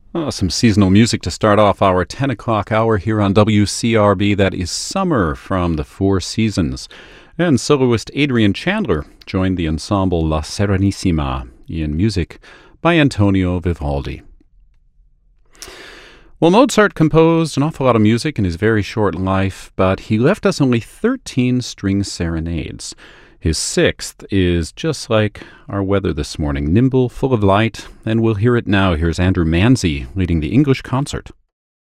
Some seasonal music to start off our 10 o'clock hour here on WCRB. That is Summer from the Four Seasons. And soloist Adrian Chandler joined the ensemble La Serenissima in music by Antonio Vivaldi. Well, Mozart composed an awful lot of music in his very short life, but he left us only 13 string serenades. His sixth is just like our weather this morning, nimble, full of light, and we'll hear it now. Here's Andrew Manzi leading the English concert.